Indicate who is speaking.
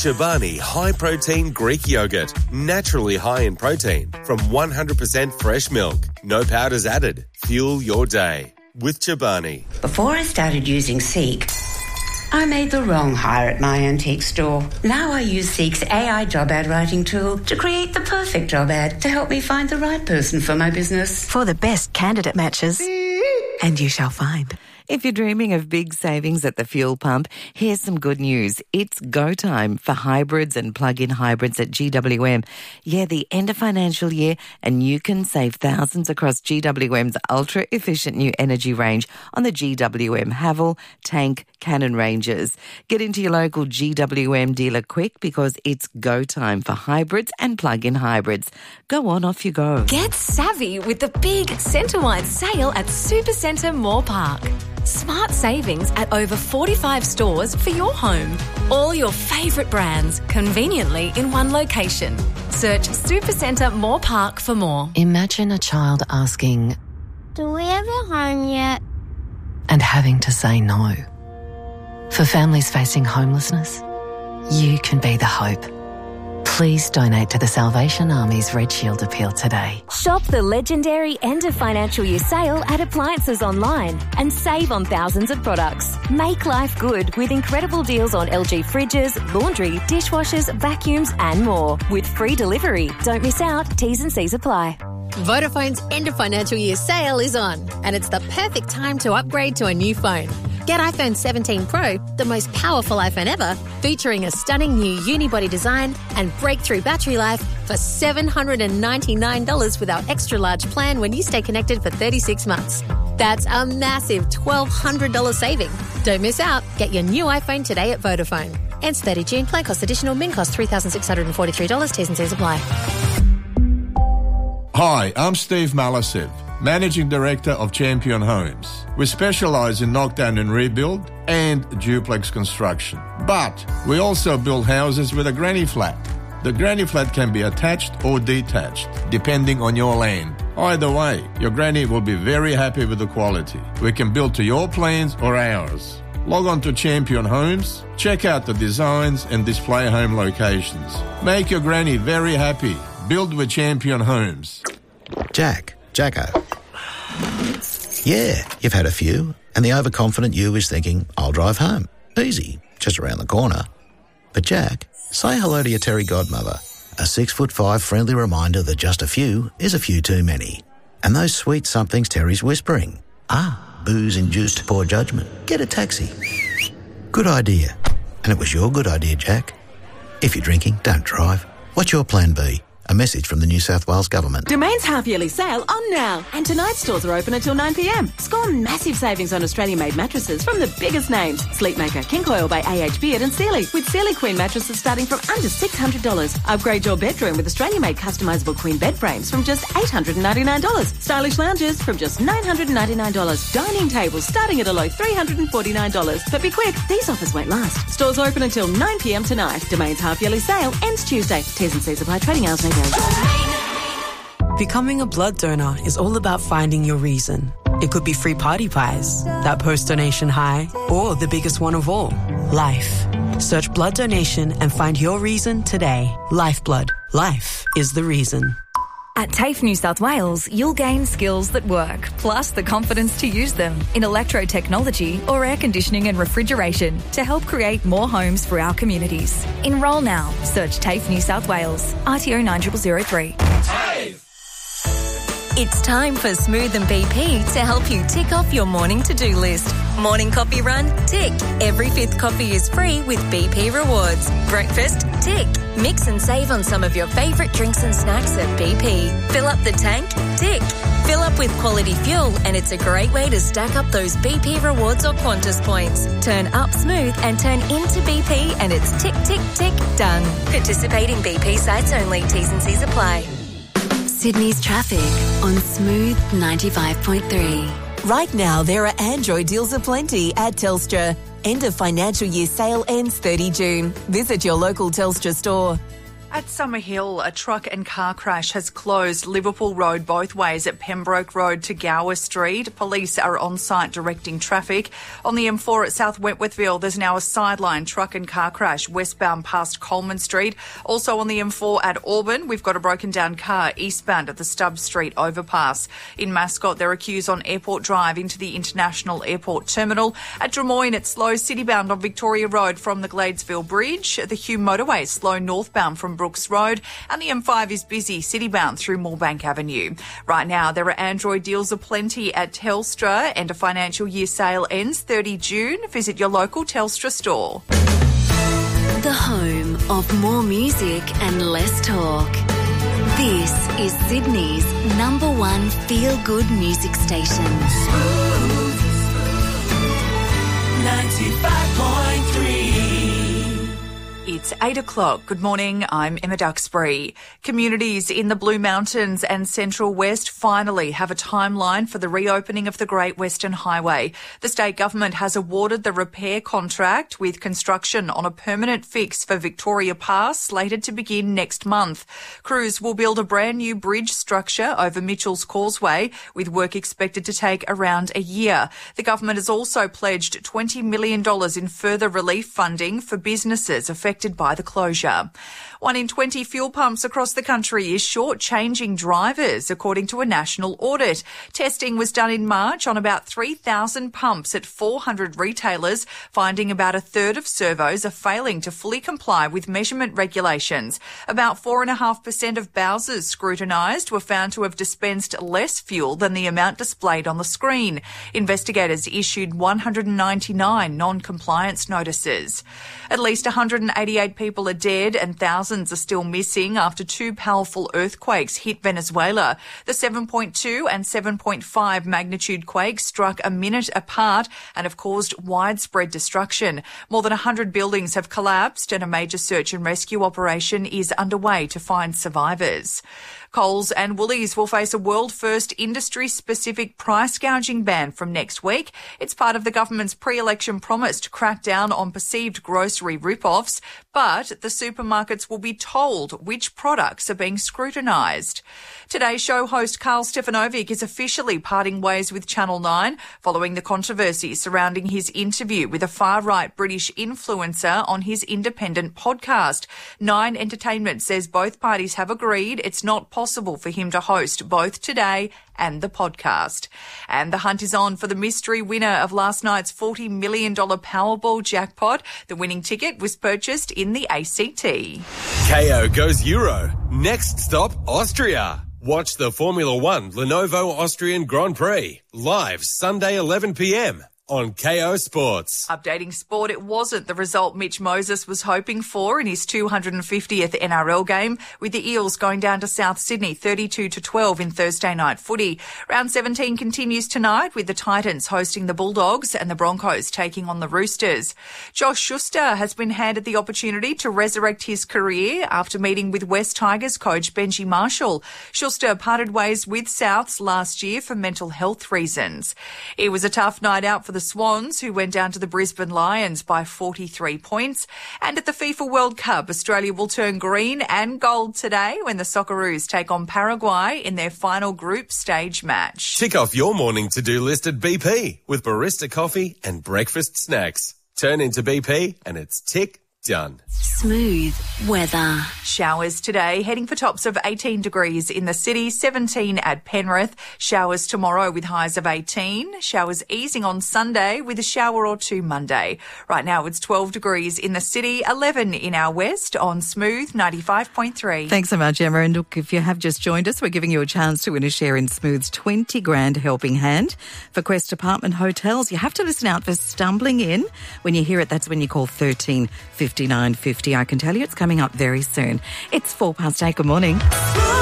Speaker 1: Chobani High Protein Greek Yogurt. Naturally high in protein from 100% fresh milk. No powders added. Fuel your day with Chobani.
Speaker 2: Before I started using Seek, I made the wrong hire at my antique store. Now I use Seek's AI job ad writing tool to create the perfect job ad to help me find the right person for my business.
Speaker 3: For the best candidate matches. And you shall find. If you're dreaming of big savings at the fuel pump, here's some good news. It's go time for hybrids and plug-in hybrids at GWM. Yeah, the end of financial year, and you can save thousands across GWM's ultra-efficient new energy range on the GWM Haval, Tank, Cannon ranges. Get into your local GWM dealer quick because it's go time for hybrids and plug-in hybrids. Go on, off you go.
Speaker 4: Get savvy with the big centre-wide sale at Supercentre Moore Park. Smart savings at over 45 stores for your home. All your favourite brands conveniently in one location. Search Supercentre Moore Park for more.
Speaker 5: Imagine a child asking,
Speaker 6: "Do we have a home yet?"
Speaker 5: and having to say no. For families facing homelessness, you can be the hope. Please donate to the Salvation Army's Red Shield appeal today.
Speaker 4: Shop the legendary end of financial year sale at Appliances Online and save on thousands of products. Make life good with incredible deals on LG fridges, laundry, dishwashers, vacuums and more. With free delivery. Don't miss out. T's and C's apply.
Speaker 7: Vodafone's end of financial year sale is on, and it's the perfect time to upgrade to a new phone. Get iPhone 17 Pro, the most powerful iPhone ever, featuring a stunning new unibody design and breakthrough battery life for $799 with our extra large plan when you stay connected for 36 months. That's a massive $1,200 saving. Don't miss out. Get your new iPhone today at Vodafone. Ends 30 June. Plan cost additional. Min cost $3,643. T's and C's apply.
Speaker 8: Hi, I'm Steve Malisev, Managing Director of Champion Homes. We specialise in knockdown and rebuild and duplex construction. But we also build houses with a granny flat. The granny flat can be attached or detached, depending on your land. Either way, your granny will be very happy with the quality. We can build to your plans or ours. Log on to Champion Homes, check out the designs and display home locations. Make your granny very happy. Build with Champion Homes.
Speaker 9: Jacko. Yeah, you've had a few, and the overconfident you is thinking, I'll drive home. Easy, just around the corner. But Jack, say hello to your Terry godmother. A 6'5" friendly reminder that just a few is a few too many. And those sweet somethings Terry's whispering. Booze-induced poor judgment. Get a taxi. Good idea. And it was your good idea, Jack. If you're drinking, don't drive. What's your plan B? A message from the New South Wales Government.
Speaker 10: Domain's half-yearly sale on now. And tonight's stores are open until 9 p.m. Score massive savings on Australian-made mattresses from the biggest names. Sleepmaker, King Coil by A.H. Beard and Sealy. With Sealy Queen mattresses starting from under $600. Upgrade your bedroom with Australian-made customisable queen bed frames from just $899. Stylish lounges from just $999. Dining tables starting at a low $349. But be quick, these offers won't last. Stores open until 9 p.m. tonight. Domain's half-yearly sale ends Tuesday. T's and C's apply. Trading hours may vary.
Speaker 11: Becoming a blood donor is all about finding your reason. It could be free party pies, that post-donation high, or the biggest one of all, life. Search blood donation and find your reason today. Lifeblood. Life is the reason.
Speaker 4: At TAFE New South Wales, you'll gain skills that work, plus the confidence to use them in electro-technology or air conditioning and refrigeration to help create more homes for our communities. Enrol now. Search TAFE New South Wales. RTO 9003. TAFE! It's time for Smooth and BP to help you tick off your morning to-do list. Morning coffee run? Tick. Every fifth coffee is free with BP Rewards. Breakfast? Tick. Mix and save on some of your favourite drinks and snacks at BP. Fill up the tank? Tick. Fill up with quality fuel and it's a great way to stack up those BP Rewards or Qantas points. Turn up smooth and turn into BP and it's tick, tick, tick, done. Participating BP sites only. T's and C's apply.
Speaker 12: Sydney's traffic on Smooth 95.3.
Speaker 13: Right now, there are Android deals aplenty at Telstra. End of financial year sale ends 30 June. Visit your local Telstra store.
Speaker 14: At Summerhill, a truck and car crash has closed Liverpool Road both ways at Pembroke Road to Gower Street. Police are on site directing traffic. On the M4 at South Wentworthville, there's now a sideline truck and car crash westbound past Coleman Street. Also on the M4 at Auburn, we've got a broken down car eastbound at the Stubbs Street overpass. In Mascot, there are queues on Airport Drive into the International Airport Terminal. At Drummoyne, it's slow citybound on Victoria Road from the Gladesville Bridge. The Hume Motorway is slow northbound from Brooks Road, and the M5 is busy citybound through Moorebank Avenue. Right now, there are Android deals aplenty at Telstra, and a financial year sale ends 30 June. Visit your local Telstra store.
Speaker 12: The home of more music and less talk. This is Sydney's #1 feel-good music station.
Speaker 14: 95.3. It's 8 o'clock. Good morning. I'm Emma Duxbury. Communities in the Blue Mountains and Central West finally have a timeline for the reopening of the Great Western Highway. The state government has awarded the repair contract with construction on a permanent fix for Victoria Pass slated to begin next month. Crews will build a brand new bridge structure over Mitchell's Causeway, with work expected to take around a year. The government has also pledged $20 million in further relief funding for businesses affected by the closure. 1 in 20 fuel pumps across the country is short-changing drivers, according to a national audit. Testing was done in March on about 3,000 pumps at 400 retailers, finding about a third of servos are failing to fully comply with measurement regulations. About 4.5% of Bowsers scrutinised were found to have dispensed less fuel than the amount displayed on the screen. Investigators issued 199 non-compliance notices. At least 188 people are dead and thousands are still missing after 2 powerful earthquakes hit Venezuela. The 7.2 and 7.5 magnitude quakes struck a minute apart and have caused widespread destruction. More than 100 buildings have collapsed and a major search and rescue operation is underway to find survivors. Coles and Woolies will face a world-first industry-specific price gouging ban from next week. It's part of the government's pre-election promise to crack down on perceived grocery rip-offs, but the supermarkets will be told which products are being scrutinised. Today's show host Carl Stefanovic is officially parting ways with Channel 9 following the controversy surrounding his interview with a far-right British influencer on his independent podcast. Nine Entertainment says both parties have agreed it's not possible for him to host both Today and the podcast. And the hunt is on for the mystery winner of last night's $40 million Powerball jackpot. The winning ticket was purchased in the ACT.
Speaker 1: KO goes Euro. Next stop, Austria. Watch the Formula One Lenovo Austrian Grand Prix live Sunday 11 p.m. on KO Sports.
Speaker 14: Updating sport, it wasn't the result Mitch Moses was hoping for in his 250th NRL game, with the Eels going down to South Sydney 32-12 in Thursday night footy. Round 17 continues tonight with the Titans hosting the Bulldogs and the Broncos taking on the Roosters. Josh Schuster has been handed the opportunity to resurrect his career after meeting with West Tigers coach Benji Marshall. Schuster parted ways with Souths last year for mental health reasons. It was a tough night out for the Swans, who went down to the Brisbane Lions by 43 points. And at the FIFA World Cup, Australia will turn green and gold today when the Socceroos take on Paraguay in their final group stage match.
Speaker 1: Tick off your morning to-do list at BP with barista coffee and breakfast snacks. Turn into BP and it's tick done.
Speaker 12: Smooth weather.
Speaker 14: Showers today, heading for tops of 18 degrees in the city, 17 at Penrith. Showers tomorrow with highs of 18. Showers easing on Sunday with a shower or two Monday. Right now it's 12 degrees in the city, 11 in our west on Smooth 95.3.
Speaker 3: Thanks so much, Emma. And look, if you have just joined us, we're giving you a chance to win a share in Smooth's 20 grand helping hand for Quest Apartment Hotels. You have to listen out for Stumbling In. When you hear it, that's when you call 13 59 50. I can tell you it's coming up very soon. It's 8:04. Good morning.